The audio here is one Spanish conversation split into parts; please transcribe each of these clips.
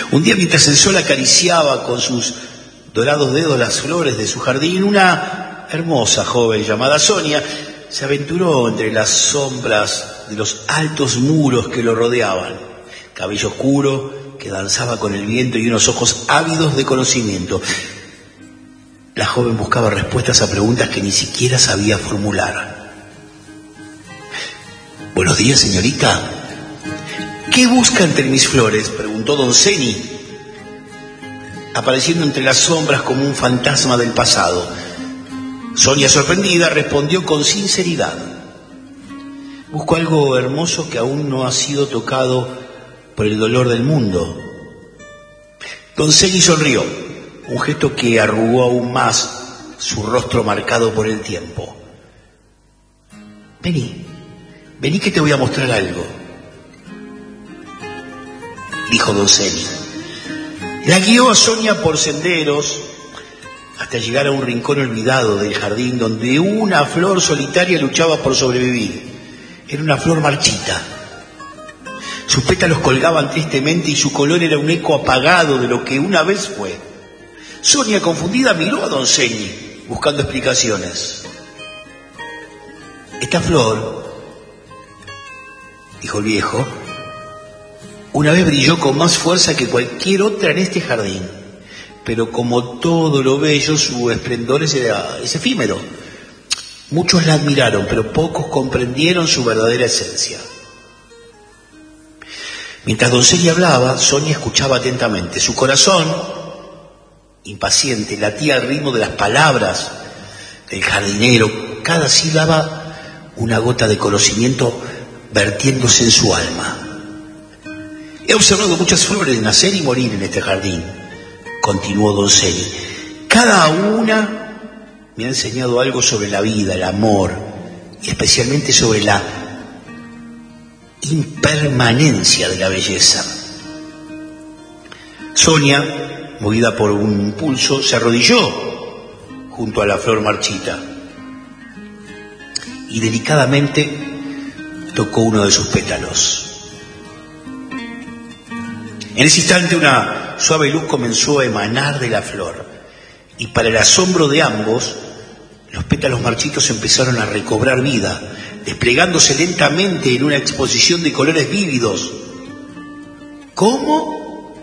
Un día, mientras el sol acariciaba con sus dorados dedos las flores de su jardín, una hermosa joven llamada Sonia se aventuró entre las sombras de los altos muros que lo rodeaban. Cabello oscuro que danzaba con el viento y unos ojos ávidos de conocimiento. La joven buscaba respuestas a preguntas que ni siquiera sabía formular. «Buenos días, señorita. ¿Qué busca entre mis flores?», preguntó don Zeni, apareciendo entre las sombras como un fantasma del pasado. Sonia, sorprendida, respondió con sinceridad: «Busco algo hermoso que aún no ha sido tocado por el dolor del mundo». Don Zeni sonrió, un gesto que arrugó aún más su rostro marcado por el tiempo. Vení que te voy a mostrar algo», dijo don Zeni. La guió a Sonia por senderos hasta llegar a un rincón olvidado del jardín donde una flor solitaria luchaba por sobrevivir. Era una flor marchita. Sus pétalos colgaban tristemente y su color era un eco apagado de lo que una vez fue. Sonia, confundida, miró a don Zeni buscando explicaciones. «Esta flor», dijo el viejo, «una vez brilló con más fuerza que cualquier otra en este jardín, pero como todo lo bello, su esplendor es efímero. Muchos la admiraron, pero pocos comprendieron su verdadera esencia». Mientras don Zeni hablaba, Sonia escuchaba atentamente. Su corazón, impaciente, latía al ritmo de las palabras del jardinero, cada sílaba una gota de conocimiento vertiéndose en su alma. «He observado muchas flores nacer y morir en este jardín», continuó don Zeni. «Cada una me ha enseñado algo sobre la vida, el amor, y especialmente sobre la impermanencia de la belleza». Sonia, movida por un impulso, se arrodilló junto a la flor marchita y delicadamente tocó uno de sus pétalos. En ese instante una suave luz comenzó a emanar de la flor y, para el asombro de ambos, los pétalos marchitos empezaron a recobrar vida, desplegándose lentamente en una exposición de colores vívidos. «¿Cómo?»,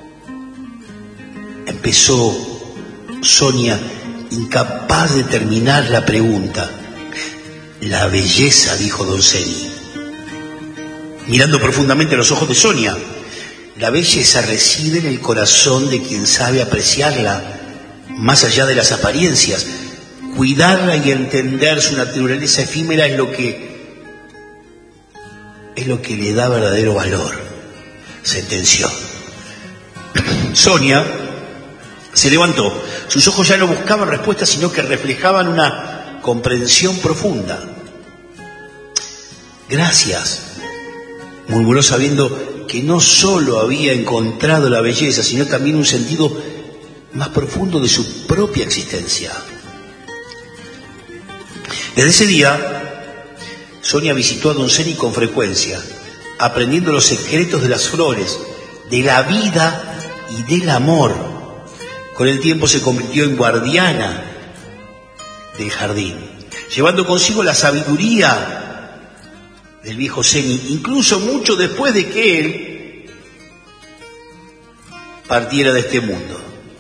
empezó Sonia, incapaz de terminar la pregunta. «La belleza», dijo don Zeni, mirando profundamente a los ojos de Sonia. «La belleza reside en el corazón de quien sabe apreciarla más allá de las apariencias. Cuidarla y entender su naturaleza efímera es lo que le da verdadero valor», sentenció. Sonia se levantó. Sus ojos ya no buscaban respuestas, sino que reflejaban una comprensión profunda. «Gracias», murmuró, sabiendo que no solo había encontrado la belleza, sino también un sentido más profundo de su propia existencia. Desde ese día, Sonia visitó a don Zeni con frecuencia, aprendiendo los secretos de las flores, de la vida y del amor. Con el tiempo se convirtió en guardiana del jardín, llevando consigo la sabiduría del viejo Zeni, incluso mucho después de que él partiera de este mundo.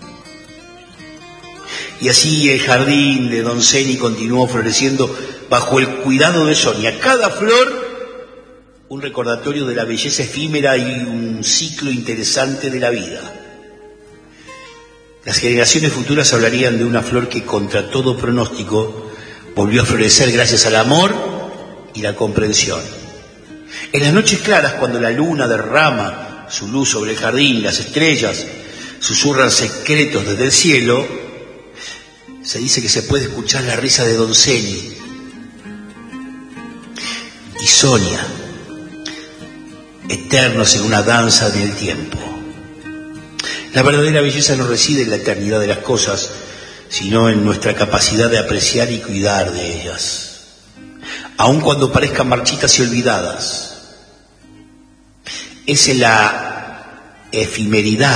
Y así el jardín de don Zeni continuó floreciendo bajo el cuidado de Sonia. Cada flor un recordatorio de la belleza efímera y un ciclo interesante de la vida. Las generaciones futuras hablarían de una flor que, contra todo pronóstico, volvió a florecer gracias al amor y la comprensión. En las noches claras, cuando la luna derrama su luz sobre el jardín y las estrellas susurran secretos desde el cielo, se dice que se puede escuchar la risa de don Zeni y Sonia, eternos en una danza del tiempo. La verdadera belleza no reside en la eternidad de las cosas, sino en nuestra capacidad de apreciar y cuidar de ellas, aun cuando parezcan marchitas y olvidadas. Es en la efemeridad